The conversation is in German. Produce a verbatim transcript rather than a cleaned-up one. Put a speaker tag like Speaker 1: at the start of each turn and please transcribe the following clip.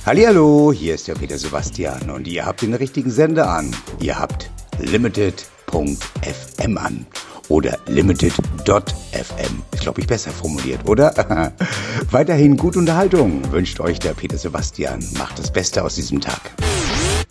Speaker 1: Hallihallo, hier ist der Peter Sebastian und ihr habt den richtigen Sender an. Ihr habt limited punkt f m an. Oder limited punkt f m. Ist, glaube ich, besser formuliert, oder? Weiterhin gute Unterhaltung wünscht euch der Peter Sebastian. Macht das Beste aus diesem Tag.